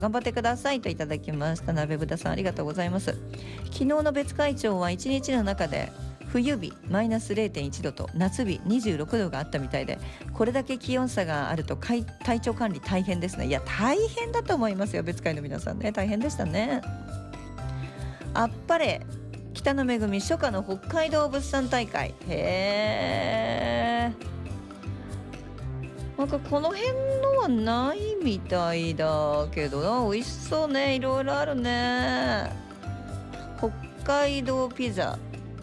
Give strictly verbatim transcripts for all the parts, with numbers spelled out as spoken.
頑張ってくださいといただきました。鍋豚さんありがとうございます。昨日の別海町はいちにちの中で冬日マイナス れいてんいちどと夏日にじゅうろくどがあったみたいで、これだけ気温差があると体調管理大変ですね。いや大変だと思いますよ、別海の皆さんね。大変でしたね。あっぱれ北の恵み初夏の北海道物産大会、へー、なんかこの辺のはないみたいだけどな。美味しそうね、いろいろあるね。北海道ピザ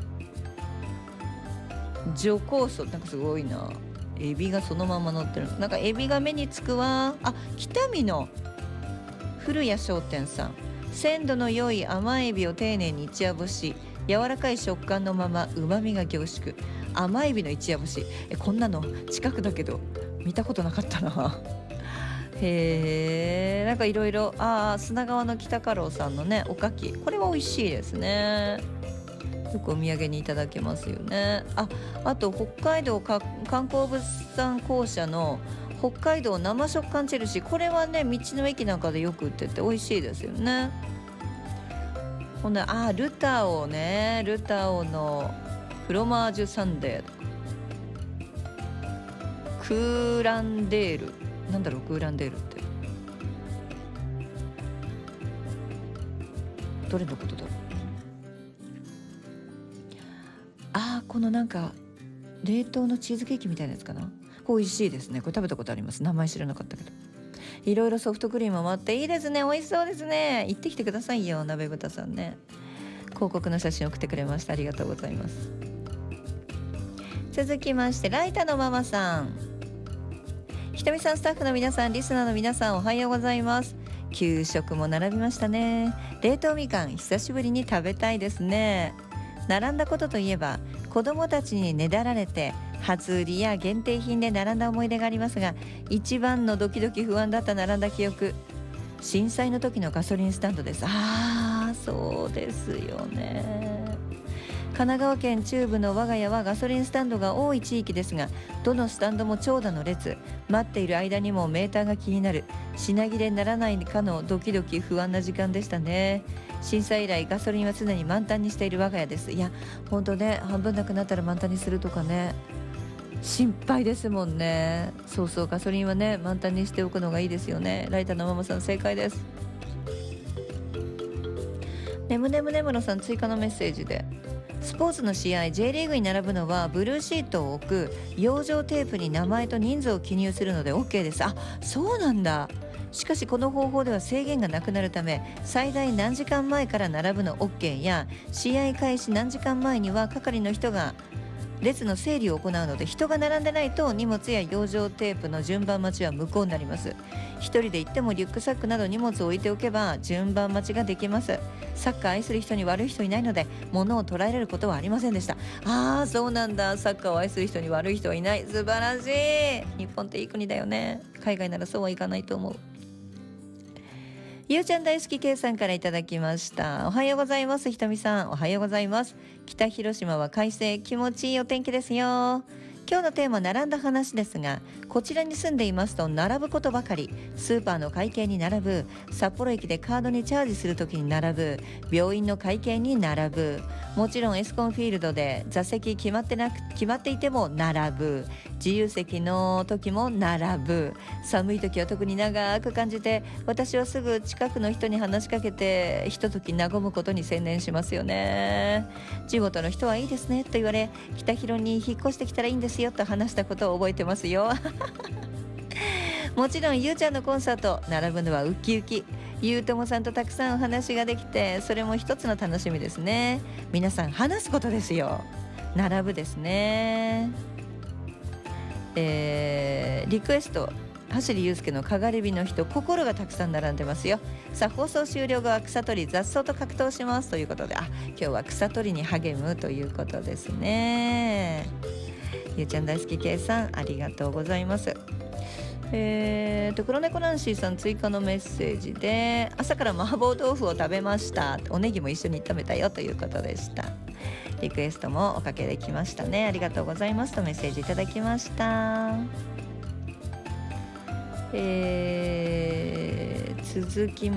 女酵素、なんかすごいな。エビがそのまま乗ってる。なんかエビが目につくわ。あ、北見の古谷商店さん、鮮度の良い甘エビを丁寧に一夜干し、柔らかい食感のまま旨味が凝縮。甘エビの一夜干し、えこんなの近くだけど見たことなかったな。へえ、なんかいろいろ。ああ、砂川の北家老さんのねおかき、これは美味しいですね。よくお土産にいただけますよね。あ、あと北海道か観光物産公社の北海道生食感チェルシー、これはね道の駅なんかでよく売ってて美味しいですよね。ほんで、あ、ルタオね、ルタオのフロマージュサンデーとか、クーランデール、なんだろうクーランデールってどれのことだろう。あー、このなんか冷凍のチーズケーキみたいなやつかな。これ美味しいですね。これ食べたことあります。名前知らなかったけど。いろいろソフトクリームもあっていいですね。美味しそうですね。行ってきてくださいよ、鍋豚さんね。広告の写真送ってくれました。ありがとうございます。続きましてライタのママさん、ひとみさん、スタッフの皆さん、リスナーの皆さん、おはようございます。給食も並びましたね。冷凍みかん久しぶりに食べたいですね。並んだことといえば子どもたちにねだられて初売りや限定品で並んだ思い出がありますが、一番のドキドキ不安だった並んだ記憶、震災の時のガソリンスタンドです。あー、そうですよね。神奈川県中部の我が家はガソリンスタンドが多い地域ですが、どのスタンドも長蛇の列、待っている間にもメーターが気になる、品切れにならないかのドキドキ不安な時間でしたね。震災以来ガソリンは常に満タンにしている我が家です。いや本当ね、半分なくなったら満タンにするとかね、心配ですもんね。そうそう、ガソリンはね満タンにしておくのがいいですよね。ライターのママさん正解です。ねむねむねむろさん追加のメッセージで、スポーツの試合 J リーグに並ぶのはブルーシートを置く、養生テープに名前と人数を記入するので OK です。あ、そうなんだ。しかしこの方法では制限がなくなるため、最大何時間前から並ぶの OK や、試合開始何時間前には係の人が列の整理を行うので、人が並んでないと荷物や養生テープの順番待ちは無効になります。一人で行ってもリュックサックなど荷物を置いておけば順番待ちができます。サッカー愛する人に悪い人いないので物を捉えられることはありませんでした。あー、そうなんだ。サッカーを愛する人に悪い人はいない。素晴らしい。日本っていい国だよね。海外ならそうはいかないと思う。ゆうちゃん大好き K さんからいただきました。おはようございます。ひとみさん、おはようございます。北広島は快晴、気持ちいいお天気ですよ。今日のテーマ、並んだ話ですが、こちらに住んでいますと並ぶことばかり。スーパーの会計に並ぶ、札幌駅でカードにチャージするときに並ぶ、病院の会計に並ぶ、もちろんエスコンフィールドで座席決まってなく決まっていても並ぶ、自由席の時も並ぶ。寒い時は特に長く感じて、私はすぐ近くの人に話しかけてひととき和むことに専念しますよね。地元の人はいいですねと言われ、北広に引っ越してきたらいいんですよと話したことを覚えてますよ。もちろんゆうちゃんのコンサート並ぶのはウキウキ。ゆうともさんとたくさんお話ができて、それも一つの楽しみですね。皆さん話すことですよ。並ぶですね。えー、リクエスト、走りゆうすけのかがり火の人、心がたくさん並んでますよ。さあ、放送終了後は草取り雑草と格闘しますということで、あ、今日は草取りに励むということですね。ゆうちゃん大好き K さん、ありがとうございます。えーと黒猫ナンシーさん追加のメッセージで、朝から麻婆豆腐を食べました、おネギも一緒に炒めたよということでした。リクエストもおかけできましたね。ありがとうございますとメッセージいただきました。 えー続き